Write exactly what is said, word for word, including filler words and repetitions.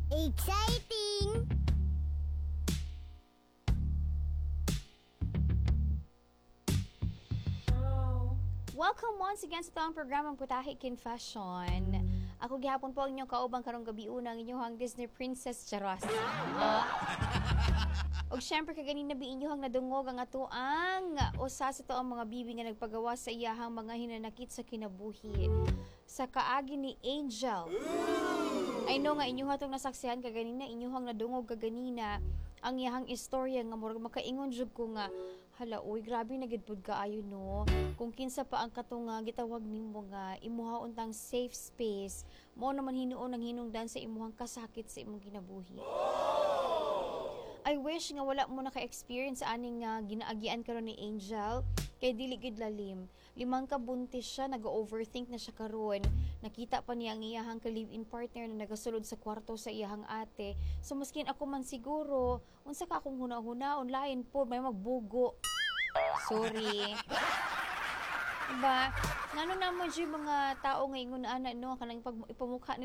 Exciting! Welcome once again sa itong programang Putahe Confession. Ako gihapon po ang inyong kaubang karong gabi unang inyong Disney Princess Charos. Uh, og syempre kaganina bi inyong nadungog ang ato ang usa sa to ang mga bibi nga nagpagawa sa iyahang mga hinanakit sa kinabuhi sa kaagi ni Angel. I know nga inyong hatong nasaksihan kaganina, inyong nadungog kaganina ang iyahang istorya nga murag makaingon jud ko nga hala uy grabe na gid pud kaayo no kung kinsa pa ang katong nga gitawag nimo nga imuha untang safe space mo naman hinuon ang hinungdan sa imuhang kasakit sa imong kinabuhi. I wish nga wala mo naka-experience sa aning nga ginaagian karon ni Angel kay dili gid lalim. Limang ka buntis siya, nag-overthink na siya karon. Nakita pa niya ang iyahang ka-live-in partner na nagasulod sa kwarto sa iyahang ate. So maskin ako man siguro, unsa ka akong huna-hunaon lain po may magbugo. Sorry. Diba? Ngano naman yung mga tao nga ingon ana no kanang ipamukha